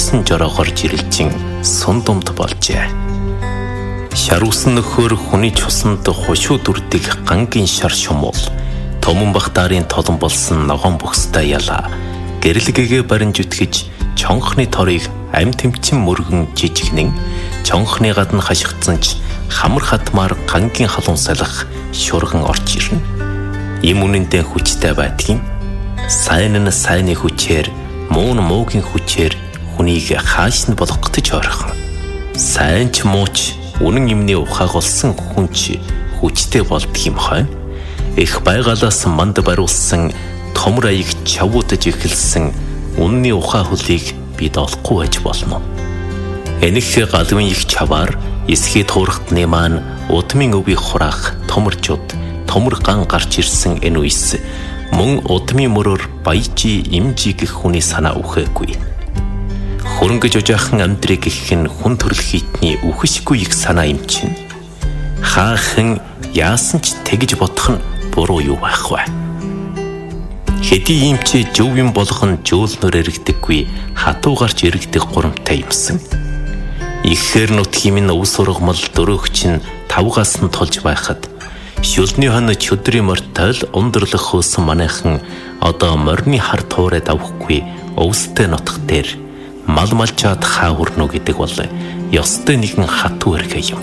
усан жороогоор жирэлжин сундумд болжээ. Шар усан нөхөр хүний чусанд хушуу дүрдэг гангийн шар шумуул, томон бахтарын толон болсон ногоон бөхстэй яла, гэрэлгэгээ барин зүтгэж чонхны торыг ам тэмцэн мөргөн жижигнэн, чонхны гадна хашигдсан ч хамар хатмаар гангийн халуун салах шурган орж ирнэ. Им үнэндээ хүчтэй байдгийн. Сайн нь сайны хүчээр, муу нь муугийн хүчээр хүнийг хааш нь болгохтож ойрхон. Сайн ч муу ч үнэн юмны ухааг олсон хүн ч хүчтэй болдгийм хойно. Их байгалаас манд бариулсан томор аяг чавуудаж эхэлсэн үнний ухаа хөлийг бид олохгүй байж болно. Энэх галвын их чаваар эсхий туурхтны маань удмын өвийг хураах томорчууд томор ган гарч ирсэн энэ үес мөн удмын мөрөөр баяжи имжи гэх хүний санаа үхээгүй. Хөрөнгөж ожаахан амьдрыг гэх нь хүн төрөл хийтний үхэшгүй их санаа юм чинь. Хаахан яасан ч тэгж бодох нь буруу юу байх вэ? Хэдий юм чи зөв юм болгон жөөлнөр эргдэггүй хатуу гарч эргдэг гурамтай юмсан. Ихээр нутгийн минь ус ургамал дөрөөгч нь тавгаас нь толж байхад шүлний хон чөдрийн мортол ундралах хөөсөн манайхан одоо морины хар туурай давхгүй өвстэй нутг дээр мал малчаад хаа хүрнө гэдэг бол ёстой нэгэн хатуу эрхэ юм.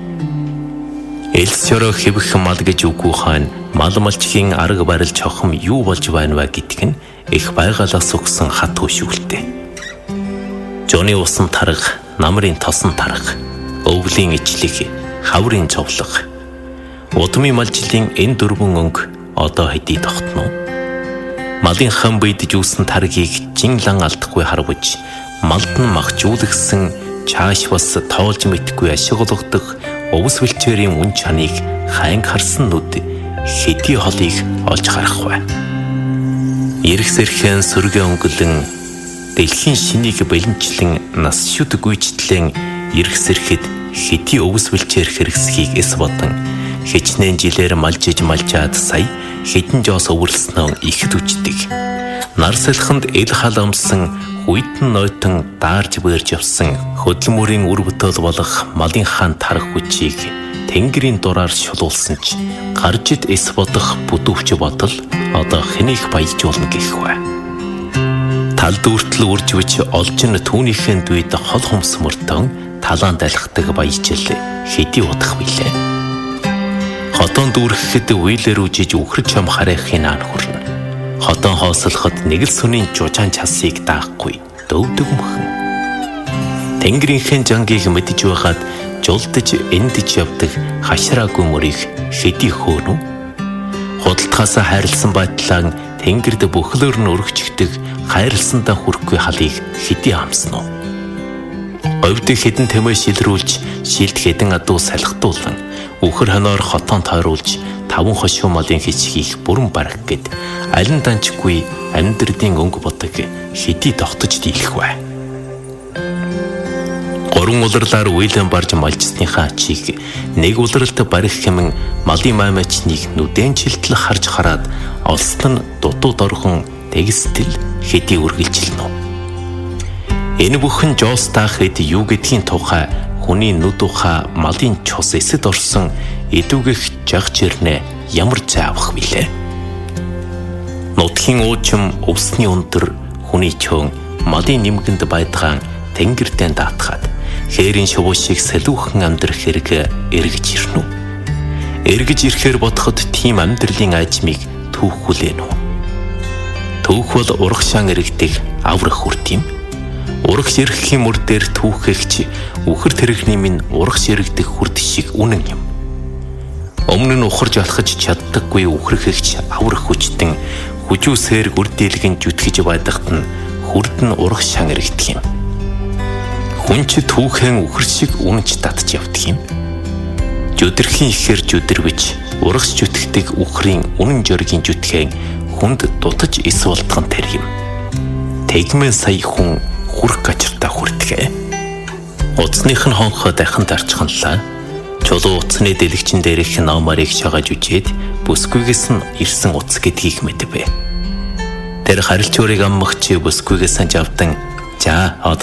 Элс шороо хэвэх мал гэж үгүй хаан мал малчхийн арга барил чохом юу болж байна вэ гэдг нь их байгалаас өгсөн хатуу шүлтэй. Жоны усан тарга, намрын тосон тарга, өвлийн ичлэг, хаврын зовлог. Удмын малжилын энэ дөрвөн өнгө одоо хэдий тогтно. Малын хан бийдж үүсэн таргийг жинлан алдахгүй харваж, малд нь махжуулгсан чааш бас тоолж мэдгүй ашиглагдах өвс бэлчээрийн үн чаныг хайн харсан нүд хэдий холыг олж харах вэ? Ирэх сэрхэн сүргээ өнгөлөн дэлхийн шинийг бэлэнчлэн нас шүд гүйцэтлэн ирэх сэрэхэд хэдий өвс бэлчээр хэрэгсхийг эс бодон хичнээн жилээр малжаад сая хэдэн жоос өвөрлснөө ихэд үждэг. Нар салхинд эл хал амсан хүйтэн нойтон даарж бэрж явсан хөдөлмөрийн үр бүтээл болох малын хаан тарх хүчийг тэнгэрийн дураар шулуулсан ч гаржид эс бодох бүдүүвч бодол одоо хэнийг баяжуулна гэх вэ? Тал дүүртэл үржвч олж нь түүнийхэн дүйд хол хумс мөртөн талаан далхдаг баяжил хэдий удах билээ. Хотон дүүрхэхэд үйлэр үжиж үхрэж ам харахын аан хүрнэ. Хотон хоослоход нэг л сүнийн жужаан часыг даахгүй дөвдөг мөхөн. Тэнгэрийнхэн жангийг мэдж байгаад жулдж эндж явдаг хашраагүй мөрийг хэдий хөөнө. Худалдахаас хайрлсан байтлаа тэнгэрд бөхлөөр нь өргөжгдөг хайрлсандаа хүрхгүй халыг хэдий амсан уу? Овд хэдэн тэмээ шилрүүлж шилд хэдэн адуу салхтуулан үхэр хоноор хотон тойруулж таван хошуу малын хичхийг бүрэн барах гэд алин данчгүй амьдрдын өнгө бодог хэдий тогтож дийлэх вэ? Гурван улирлаар үйлэн барж малжсныхаа ачийг нэг улиралд барих хэмээн малын маймачныг нүдэн чилтэл харж хараад олсон нь дутууд орхон тэгстэл хэдий үргэлжилнэ. Энэ бүхэн жоос таахад юу гэдгийн тухай хүний нүд ухаа малын чус эсэд орсон эдүгэх жагч ирнэ ямар заавах билээ. Нутгийн уужим өвсний өндөр хүний чөн малын нэмгэнд байдгаан тэнгэрдээ даатгаад хээрийн шувуу шиг салиухан амьдрах хэрэг эргэж ирнэ. Эргэж ирэхээр бодоход тийм амьдралын ажмыг түүхүүлэн үү? Түүх бол урагшаан эргдэг аврах үр тийм. Урагш ирэхийн мөр дээр түүхэгч үхэр тэрэгний минь урагш ирэгдэх хүрд шиг үнэн юм. Өмнө нь ухарж алхаж чаддаггүй үхрэгч аврах хүчтэн хүчүүсээр гүрдэлгэн зүтгэж байдагт нь хүрд нь урагш шан ирэгдэх юм. Хүн ч түүхэн үхэр шиг үнэнч татж явдаг юм. Зүдэрхийн ихээр зүдэрвч урагш зүтгэдэг үхрийн үнэн жоргийн зүтгэн хүнд дутаж эс болтгон тэр юм. Тэгмээ сая хүн хүрх гачиртаа хүртгэ. Уцсных нь хонхоо дахин дарчханлаа. Чулуу уцсны дэлгчин дээрх номарыг шагааж үжээд бүсгүйгээс нь ирсэн уц гэдгийг мэдвэ. Тэр харилцуурыг аммагч бүсгүйгээс нь жавдан за